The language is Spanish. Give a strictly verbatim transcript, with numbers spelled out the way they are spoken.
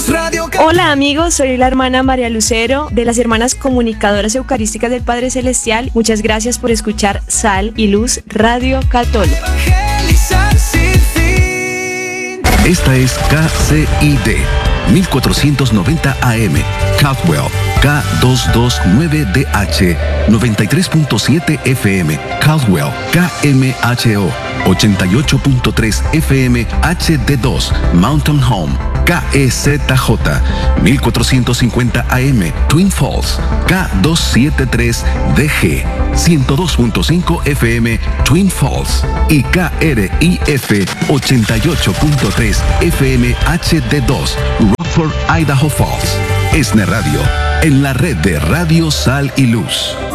Hola amigos, soy la hermana María Lucero de las Hermanas Comunicadoras Eucarísticas del Padre Celestial. Muchas gracias por escuchar Sal y Luz Radio Católica. Esta es K C I D mil cuatrocientos noventa A M, Caldwell, K doscientos veintinueve D H, noventa y tres punto siete F M, Caldwell, K M H O, ochenta y ocho punto tres F M H D dos, Mountain Home, K E Z J, mil cuatrocientos cincuenta A M, Twin Falls, K doscientos setenta y tres D G, ciento dos punto cinco F M, Twin Falls, y K R I F ochenta y ocho punto tres F M H D dos, Rockford, Idaho Falls. ESNE Radio, en la red de Radio Sal y Luz.